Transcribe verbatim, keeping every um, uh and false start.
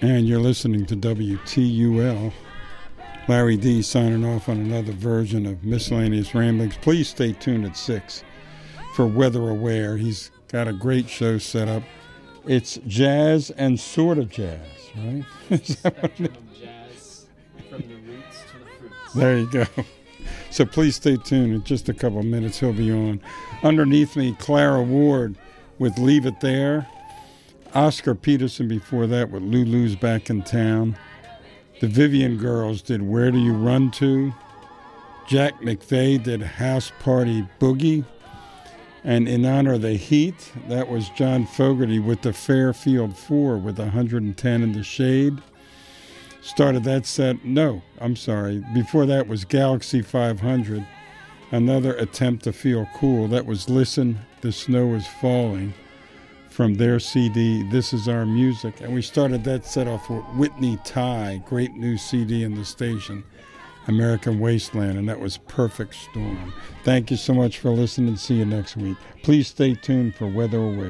And you're listening to W T U L. Larry D signing off on another version of Miscellaneous Ramblings. Please stay tuned at six for Weather Aware. He's got a great show set up. It's jazz and sort of jazz, right? Spectrum of jazz from the roots to the fruits. There you go. So please stay tuned. In just a couple of minutes, he'll be on. Underneath me, Clara Ward with Leave It There. Oscar Peterson before that with Lulu's Back in Town. The Vivian Girls did Where Do You Run To? Jack McVeigh did House Party Boogie. And in honor of the Heat, that was John Fogerty with the Fairfield Four with one hundred ten in the Shade. Started that set, no, I'm sorry. Before that was Galaxy five hundred. Another attempt to feel cool. That was Listen, the Snow is Falling. From their C D, This Is Our Music. And we started that set off with Whitney Ty, great new C D in the station, American Wasteland, and that was Perfect Storm. Thank you so much for listening. See you next week. Please stay tuned for Weather Aware.